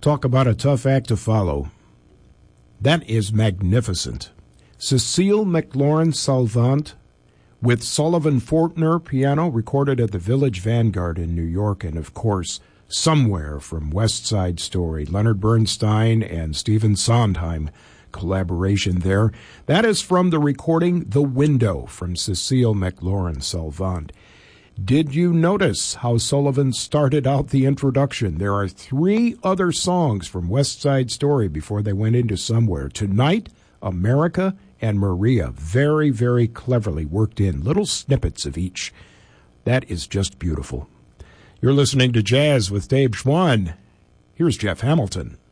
Talk about a tough act to follow. That is magnificent. Cecile McLaurin-Salvant with Sullivan Fortner piano, recorded at the Village Vanguard in New York, and of course, Somewhere from West Side Story. Leonard Bernstein and Stephen Sondheim collaboration there. That is from the recording The Window from Cecile McLaurin-Salvant. Did you notice how Sullivan started out the introduction? There are 3 other songs from West Side Story before they went into Somewhere. Tonight, America, and Maria. Very, very cleverly worked in. Little snippets of each. That is just beautiful. You're listening to Jazz with Dave Schwann. Here's Jeff Hamilton.